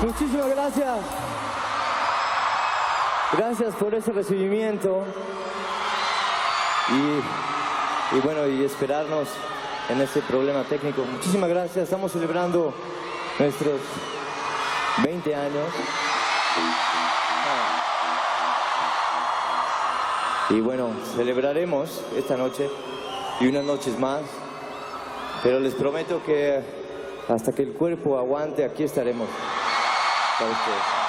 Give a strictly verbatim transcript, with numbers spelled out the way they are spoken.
Muchísimas gracias. Gracias por ese recibimiento. Y, y bueno, y esperarnos en este problema técnico. Muchísimas gracias. Estamos celebrando nuestros veinte años. Y bueno, celebraremos esta noche y unas noches más. Pero les prometo que hasta que el cuerpo aguante, aquí estaremos para ustedes.